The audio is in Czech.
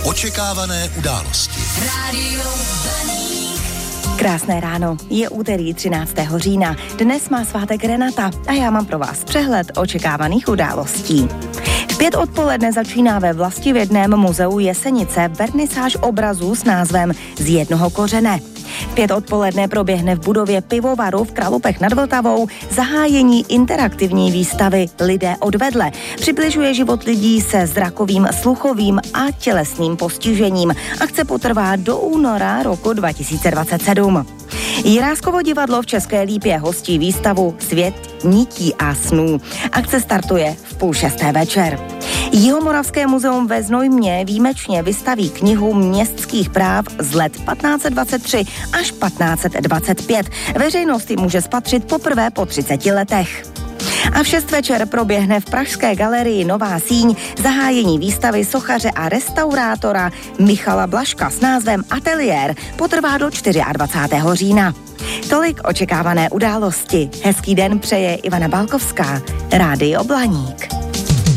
Očekávané události. Rádio Blaník. Krásné ráno, je úterý 13. října. Dnes má svátek Renata a já mám pro vás přehled očekávaných událostí. V 5 odpoledne začíná ve Vlastivědném muzeu Jesenice vernisáž obrazů s názvem Z jednoho kořene. V 5 odpoledne proběhne v budově pivovaru v Kralupech nad Vltavou zahájení interaktivní výstavy Lidé odvedle. Přibližuje život lidí se zrakovým, sluchovým a tělesným postižením. Akce potrvá do února roku 2027. Jiráskovo divadlo v České Lípě hostí výstavu Svět nití a snů. Akce startuje v 5:30 večer. Jihomoravské muzeum ve Znojmě výjimečně vystaví knihu městských práv z let 1523 až 1525. Veřejnost ji může spatřit poprvé po 30 letech. A v 6 večer proběhne v pražské galerii Nová síň zahájení výstavy sochaře a restaurátora Michala Blažka s názvem Ateliér. Potrvá do 24. října. Tolik očekávané události. Hezký den přeje Ivana Balkovská. Rádio Blaník.